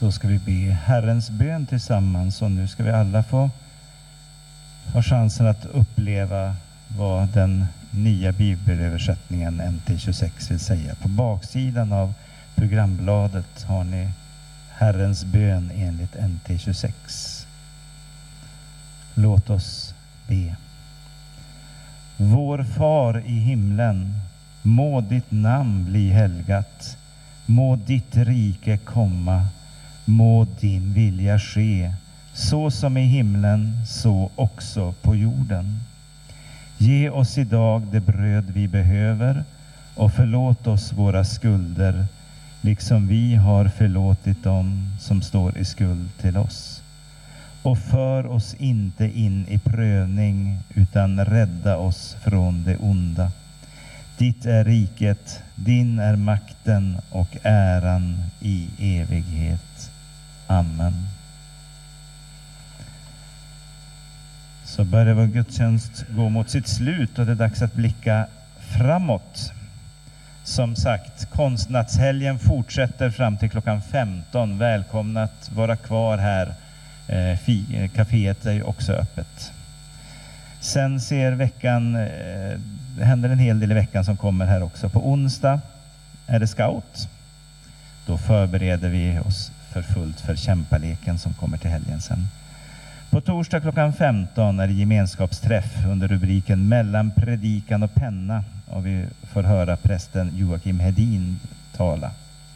Så ska vi be Herrens bön tillsammans, och nu ska vi alla få ha chansen att uppleva vad den nya bibelöversättningen NT26 vill säga. På baksidan av programbladet har ni Herrens bön enligt NT26. Låt oss be. Vår far i himlen, må ditt namn bli helgat. Må ditt rike komma. Må din vilja ske, så som i himlen, så också på jorden. Ge oss idag det bröd vi behöver, och förlåt oss våra skulder, liksom vi har förlåtit dem som står i skuld till oss. Och för oss inte in i prövning, utan rädda oss från det onda. Ditt är riket, din är makten och äran i evighet. Amen. Så börjar vår gudstjänst gå mot sitt slut, och det är dags att blicka framåt. Som sagt, konstnärshelgen fortsätter fram till klockan 15. Välkomna att vara kvar här. Caféet är ju också öppet. Sen ser veckan, det händer en hel del i veckan som kommer här också. På onsdag är det scout. Då förbereder vi oss för fullt för kämpaleken som kommer till helgen sen. På torsdag klockan 15 är det gemenskapsträff under rubriken Mellan predikan och penna, och vi får höra prästen Joakim Hedin tala.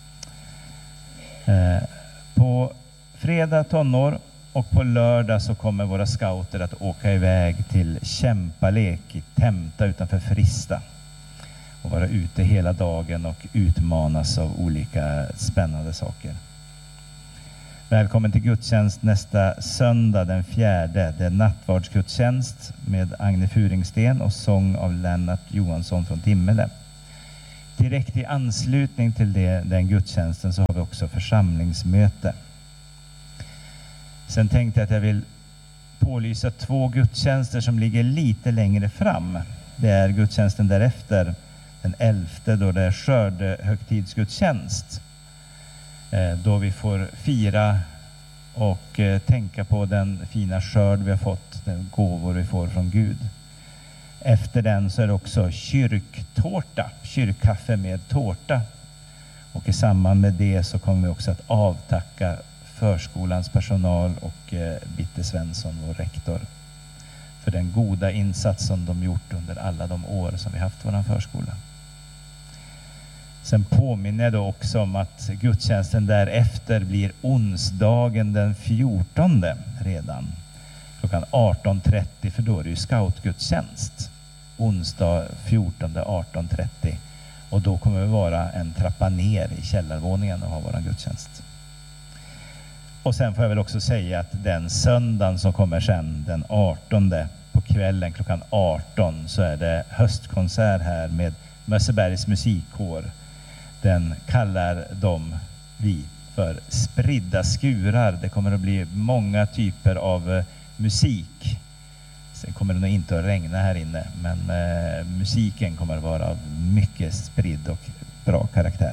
På fredag tonår och på lördag så kommer våra scouter att åka iväg till kämpalek i Tämta utanför Frista och vara ute hela dagen och utmanas av olika spännande saker. Välkommen till gudstjänst nästa söndag den 4. Det är nattvardsgudstjänst med Agne Furingsten och sång av Lennart Johansson från Timmele. Direkt i anslutning till den gudstjänsten så har vi också församlingsmöte. Sen tänkte jag att jag vill pålysa 2 gudstjänster som ligger lite längre fram. Det är gudstjänsten därefter, den 11, då det är skördehögtidsgudstjänst. Då vi får fira och tänka på den fina skörd vi har fått, den gåvor vi får från Gud. Efter den så är det också kyrktårta, kyrkkaffe med tårta. Och i samband med det så kommer vi också att avtacka förskolans personal och Bitte Svensson, vår rektor, för den goda insats som de gjort under alla de år som vi haft vår förskola. Sen påminner jag då också om att gudstjänsten därefter blir onsdagen den 14 redan. Klockan 18.30, för då är det ju scoutgudstjänst. Onsdag 14 18.30. Och då kommer vi vara en trappa ner i källarvåningen och ha våran gudstjänst. Och sen får jag väl också säga att den söndagen som kommer sen, den 18 på kvällen klockan 18, så är det höstkonsert här med Mössebergs musikkår. Den kallar vi för spridda skurar. Det kommer att bli många typer av musik. Sen kommer det nog inte att regna här inne, men musiken kommer att vara av mycket spridd och bra karaktär.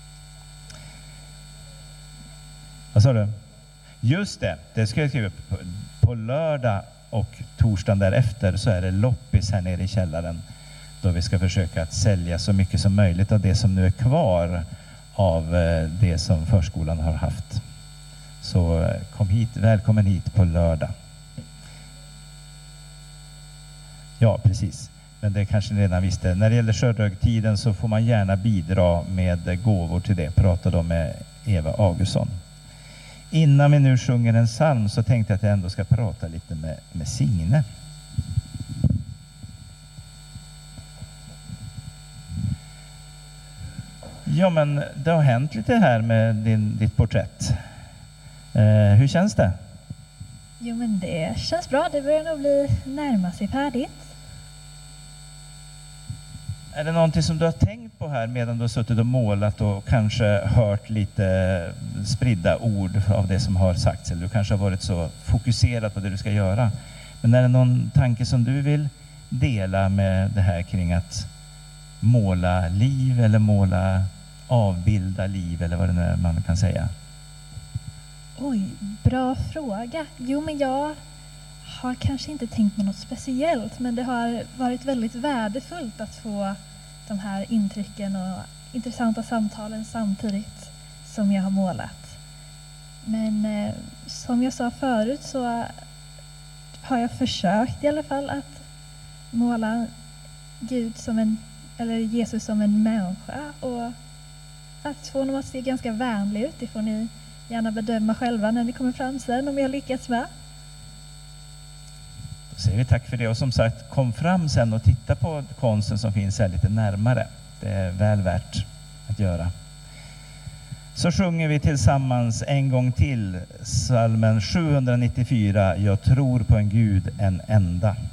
Vad sa du? Just det ska jag skriva upp. På lördag och torsdagen därefter så är det loppis här nere i källaren, då vi ska försöka att sälja så mycket som möjligt av det som nu är kvar av det som förskolan har haft. Så kom hit, välkommen hit på lördag. Ja, precis. Men det kanske ni redan visste. När det gäller skördehögtiden så får man gärna bidra med gåvor till det. Prata då med Eva Augustsson. Innan vi nu sjunger en psalm så tänkte jag att jag ändå ska prata lite med Signe. Ja, men det har hänt lite här med ditt porträtt. Hur känns det? Jo, men det känns bra. Det börjar nog bli närma sig färdigt. Är det någonting som du har tänkt på här medan du har suttit och målat och kanske hört lite spridda ord av det som har sagts? Eller du kanske har varit så fokuserad på det du ska göra. Men är det någon tanke som du vill dela med det här kring att måla liv eller avbilda liv eller vad det nu är man kan säga? Oj, bra fråga. Jo, men jag har kanske inte tänkt på något speciellt, men det har varit väldigt värdefullt att få de här intrycken och intressanta samtalen samtidigt som jag har målat. Men som jag sa förut så har jag försökt i alla fall att måla Gud eller Jesus som en människa, och att få honom att se ganska vänlig ut. Det får ni gärna bedöma själva när ni kommer fram sen om jag lyckats med. Då säger vi tack för det, och som sagt, kom fram sen och titta på konsten som finns här lite närmare. Det är väl värt att göra. Så sjunger vi tillsammans en gång till psalmen 794, Jag tror på en Gud en enda.